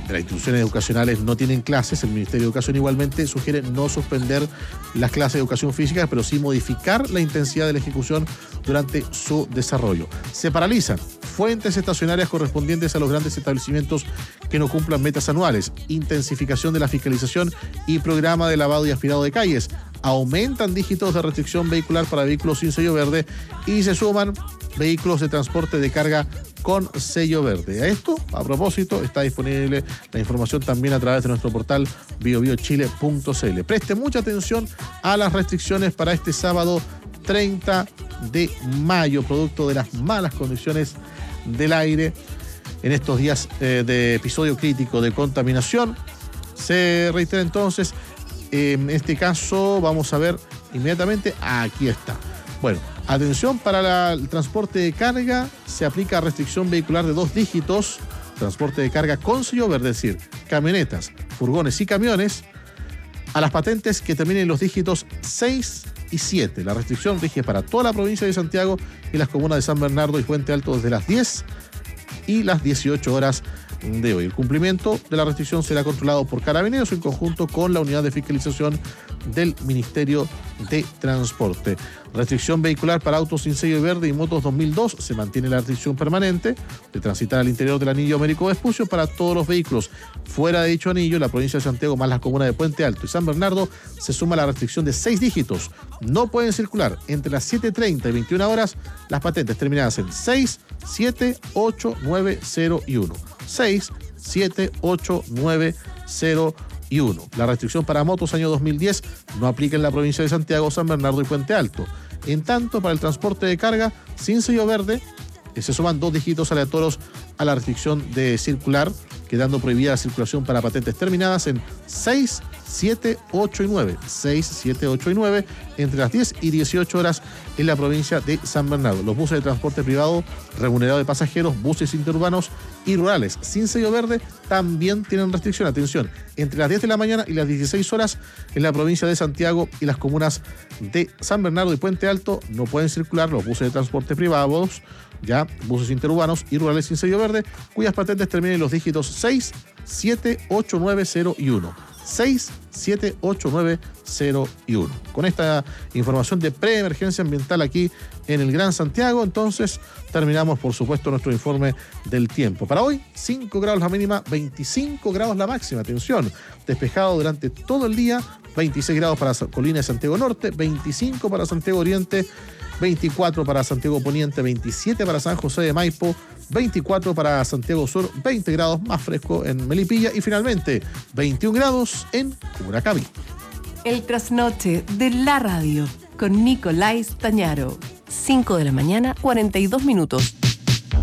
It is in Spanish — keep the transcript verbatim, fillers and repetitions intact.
de las instituciones educacionales no tienen clases, el Ministerio de Educación igualmente sugiere no suspender las clases de educación física, pero sí modificar la intensidad de la ejecución durante su desarrollo. Se paralizan fuentes estacionarias correspondientes a los grandes establecimientos que no cumplan metas anuales, intensificación de la fiscalización y programa de lavado y aspirado de calles. Aumentan dígitos de restricción vehicular para vehículos sin sello verde y se suman vehículos de transporte de carga con sello verde. A esto, a propósito, está disponible la información también a través de nuestro portal bio bio chile punto c l. Preste mucha atención a las restricciones para este sábado treinta de mayo, producto de las malas condiciones del aire en estos días eh, de episodio crítico de contaminación. Se reitera entonces, eh, en este caso vamos a ver inmediatamente, aquí está. Bueno, atención, para la, el transporte de carga se aplica restricción vehicular de dos dígitos, transporte de carga con sello verde, es decir, camionetas, furgones y camiones, a las patentes que terminen los dígitos seis y siete. La restricción rige para toda la provincia de Santiago y las comunas de San Bernardo y Puente Alto desde las diez y las dieciocho horas de hoy. El cumplimiento de la restricción será controlado por Carabineros en conjunto con la unidad de fiscalización del Ministerio de Transporte. Restricción vehicular para autos sin sello verde y motos dos mil dos. Se mantiene la restricción permanente de transitar al interior del anillo Américo Vespucio para todos los vehículos fuera de dicho anillo. La provincia de Santiago más las comunas de Puente Alto y San Bernardo se suma la restricción de seis dígitos. No pueden circular entre las siete treinta y veintiuna horas las patentes terminadas en seis, siete, ocho, nueve, cero y uno. seis, siete, ocho, nueve, cero y uno. La restricción para motos año dos mil diez no aplica en la provincia de Santiago, San Bernardo y Puente Alto. En tanto, para el transporte de carga sin sello verde, se suman dos dígitos aleatorios a la restricción de circular, quedando prohibida la circulación para patentes terminadas en seis, siete, ocho y nueve. seis, siete, ocho y nueve entre las diez y dieciocho horas en la provincia de San Bernardo. Los buses de transporte privado remunerado de pasajeros, buses interurbanos y rurales sin sello verde también tienen restricción. Atención, entre las diez de la mañana y las dieciséis horas en la provincia de Santiago y las comunas de San Bernardo y Puente Alto no pueden circular los buses de transporte privados, ya buses interurbanos y rurales sin sello verde, cuyas patentes terminen en los dígitos seis, siete, ocho, nueve, cero y uno. seis, siete, ocho, nueve, cero y uno. Con esta información de preemergencia ambiental aquí en el Gran Santiago, entonces terminamos, por supuesto, nuestro informe del tiempo. Para hoy, cinco grados la mínima, veinticinco grados la máxima. Atención, despejado durante todo el día, veintiséis grados para Colina de Santiago Norte, veinticinco para Santiago Oriente, veinticuatro para Santiago Poniente, veintisiete para San José de Maipo, veinticuatro para Santiago Sur, veinte grados más fresco en Melipilla y finalmente veintiún grados en Curacaví. El trasnoche de la radio con Nicolás Tañaro. cinco de la mañana, cuarenta y dos minutos.